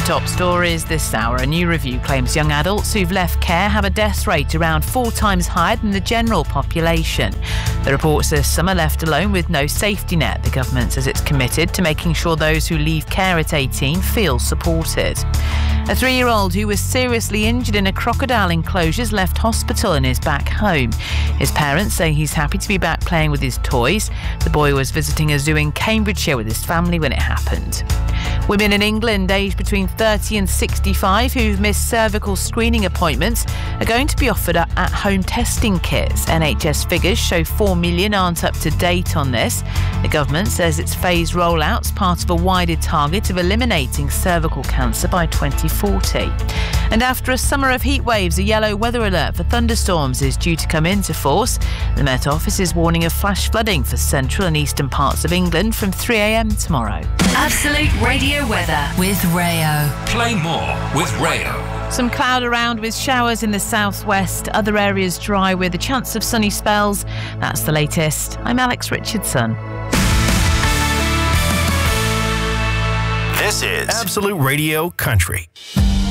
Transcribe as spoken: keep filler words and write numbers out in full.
top stories this hour. A new review claims young adults who've left care have a death rate around four times higher than the general population. The report says some are left alone with no safety net. The government says it's committed to making sure those who leave care at eighteen feel supported. A three-year-old who was seriously injured in a crocodile enclosure's left hospital and is back home. His parents say he's happy to be back playing with his toys. The boy was visiting a zoo in Cambridgeshire with his family when it happened. Women in England aged between thirty and sixty-five who've missed cervical screening appointments are going to be offered at-home testing kits. N H S figures show four million aren't up to date on this. The government says its phased rollout's part of a wider target of eliminating cervical cancer by twenty forty. And after a summer of heat waves, a yellow weather alert for thunderstorms is due to come into force. The Met Office is warning of flash flooding for central and eastern parts of England from three a.m. tomorrow. Absolute Radio weather with Rayo. Play more with Rayo. Some cloud around with showers in the southwest. Other areas dry with a chance of sunny spells. That's the latest. I'm Alex Richardson. This is Absolute Radio Country.